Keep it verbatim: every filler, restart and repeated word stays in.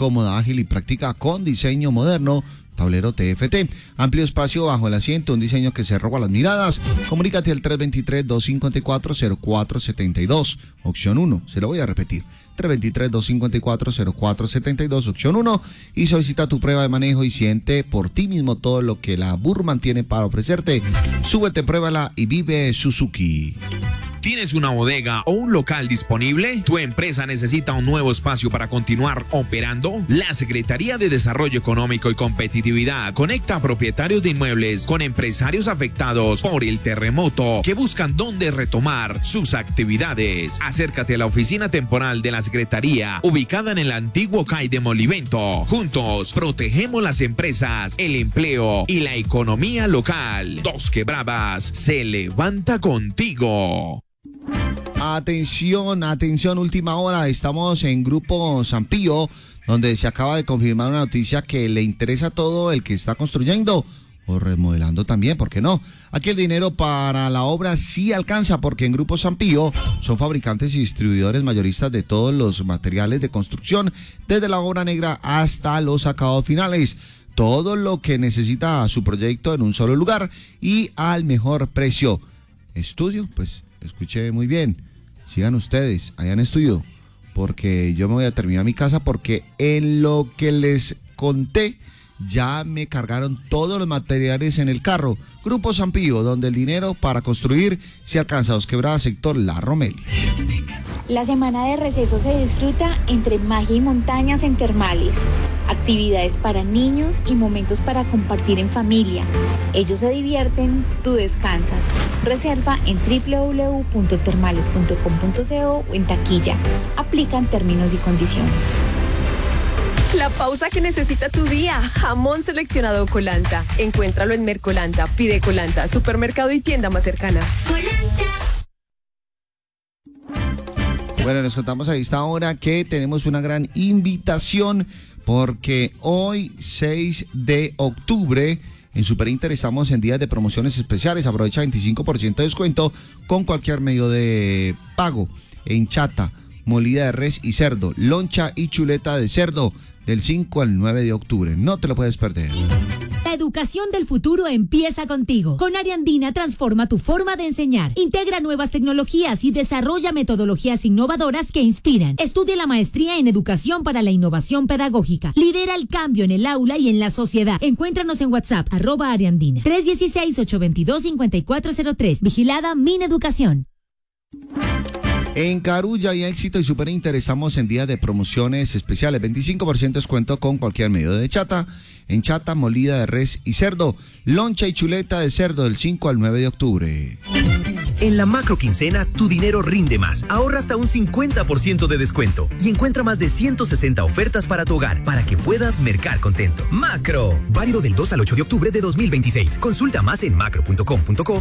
cómoda, ágil y práctica con diseño moderno. Tablero T F T, amplio espacio bajo el asiento, un diseño que se roba las miradas. Comunícate al tres dos tres, dos cinco cuatro, cero cuatro siete dos, opción uno, se lo voy a repetir, tres dos tres, dos cinco cuatro, cero cuatro siete dos, opción uno, y solicita tu prueba de manejo y siente por ti mismo todo lo que la Burman tiene para ofrecerte. Súbete, pruébala y vive Suzuki. ¿Tienes una bodega o un local disponible? ¿Tu empresa necesita un nuevo espacio para continuar operando? La Secretaría de Desarrollo Económico y Competitividad conecta a propietarios de inmuebles con empresarios afectados por el terremoto que buscan dónde retomar sus actividades. Acércate a la oficina temporal de la Secretaría, ubicada en el antiguo C A I de Molivento. Juntos protegemos las empresas, el empleo y la economía local. Dos Quebradas se levanta contigo. Atención, atención, última hora, estamos en Grupo Sampío, donde se acaba de confirmar una noticia que le interesa a todo el que está construyendo o remodelando también, ¿por qué no? Aquí el dinero para la obra sí alcanza, porque en Grupo Sampío son fabricantes y distribuidores mayoristas de todos los materiales de construcción, desde la obra negra hasta los acabados finales. Todo lo que necesita su proyecto en un solo lugar y al mejor precio. Estudio, pues escuché muy bien. Sigan ustedes, hayan estudio, porque yo me voy a terminar mi casa, porque en lo que les conté ya me cargaron todos los materiales en el carro. Grupo Sampío, donde el dinero para construir se alcanza. Dos Quebradas, sector La Romelia. La semana de receso se disfruta entre magia y montañas en Termales. Actividades para niños y momentos para compartir en familia. Ellos se divierten, tú descansas. Reserva en doble u doble u doble u punto termales punto com punto co o en taquilla. Aplican términos y condiciones. La pausa que necesita tu día. Jamón seleccionado Colanta. Encuéntralo en Mercolanta. Pide Colanta, supermercado y tienda más cercana. Colanta. Bueno, les contamos a esta hora que tenemos una gran invitación, porque hoy, seis de octubre, en Superinter estamos en días de promociones especiales. Aprovecha veinticinco por ciento de descuento con cualquier medio de pago. En chata, molida de res y cerdo, loncha y chuleta de cerdo, del cinco al nueve de octubre. No te lo puedes perder. La educación del futuro empieza contigo. Con Ariandina transforma tu forma de enseñar. Integra nuevas tecnologías y desarrolla metodologías innovadoras que inspiran. Estudia la maestría en educación para la innovación pedagógica. Lidera el cambio en el aula y en la sociedad. Encuéntranos en WhatsApp, arroba Ariandina. tres uno seis, ocho dos dos, cinco cuatro cero tres. Vigilada Mineducación. En Carulla y Éxito y Superinter estamos en días de promociones especiales. veinticinco por ciento descuento con cualquier medio de chata. En chata, molida de res y cerdo, loncha y chuleta de cerdo, del cinco al nueve de octubre. En la macro quincena, tu dinero rinde más. Ahorra hasta un cincuenta por ciento de descuento y encuentra más de ciento sesenta ofertas para tu hogar, para que puedas mercar contento. Macro, válido del dos al ocho de octubre de dos mil veintiséis. Consulta más en macro punto com punto co